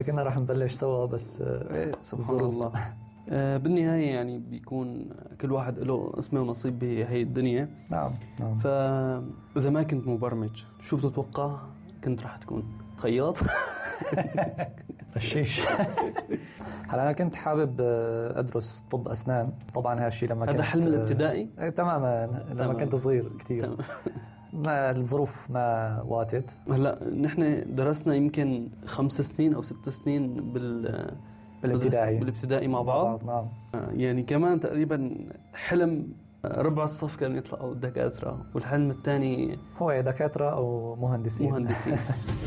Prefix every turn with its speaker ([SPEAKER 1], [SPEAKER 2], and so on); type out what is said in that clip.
[SPEAKER 1] كنا راح نبلش سوا بس
[SPEAKER 2] سبحان الله. بالنهاية يعني بيكون كل واحد له اسمه ونصيب بهي الدنيا.
[SPEAKER 1] نعم.
[SPEAKER 2] فإذا ما كنت مبرمج شو بتتوقع كنت راح تكون؟ خياط؟
[SPEAKER 1] رشيش. هلا أنا كنت حابب أدرس طب أسنان. طبعا هالشيء لما كنت
[SPEAKER 2] هذا حلم الابتدائي؟
[SPEAKER 1] تماما لما كنت صغير كتير. ما الظروف ما واتت.
[SPEAKER 2] هلا نحن درسنا يمكن 5 سنين أو 6 سنين بالابتدائي مع بعض.
[SPEAKER 1] نعم.
[SPEAKER 2] يعني كمان تقريبا حلم ربع الصف كانوا يطلعوا دكاترة، والحلم الثاني
[SPEAKER 1] هو دكاترة أو مهندسين.